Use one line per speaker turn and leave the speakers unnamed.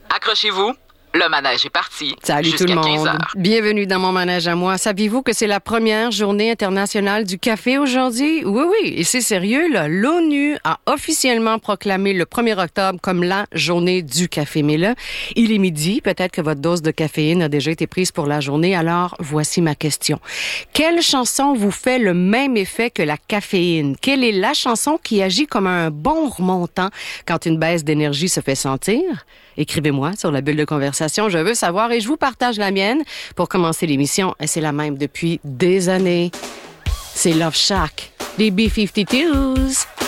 Accrochez-vous, le manège est parti.
Salut tout le
jusqu'à
monde.
15 heures.
Bienvenue dans mon manège à moi. Saviez-vous que c'est la première journée internationale du café aujourd'hui? Oui, oui, et c'est sérieux, là. L'ONU a officiellement proclamé le 1er octobre comme la journée du café. Mais là, il est midi. Peut-être que votre dose de caféine a déjà été prise pour la journée. Alors, voici ma question. Quelle chanson vous fait le même effet que la caféine? Quelle est la chanson qui agit comme un bon remontant quand une baisse d'énergie se fait sentir? Écrivez-moi sur la bulle de conversation. Je veux savoir et je vous partage la mienne pour commencer l'émission. Et c'est la même depuis des années. C'est Love Shack, les B-52s.